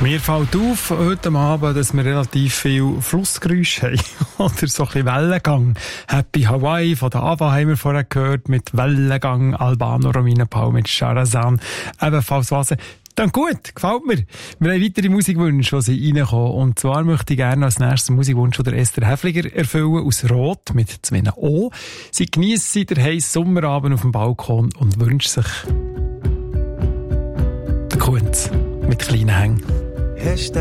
Mir fällt auf heute Abend, dass wir relativ viel Flussgeräusche haben. Oder so ein bisschen Wellengang. Happy Hawaii von der Ava haben wir vorher gehört, mit Wellengang, Albano Romina Paul mit Charazan, ebenfalls was. Dann gut, gefällt mir. Wir haben weitere Musikwünsche, die sie reinkommen. Und zwar möchte ich gerne als nächstes Musikwunsch von der Esther Häfliger erfüllen, aus Rot, mit 2 O. Sie geniessen den heissen Sommerabend auf dem Balkon und wünscht sich den Kunz mit kleinen Hängen.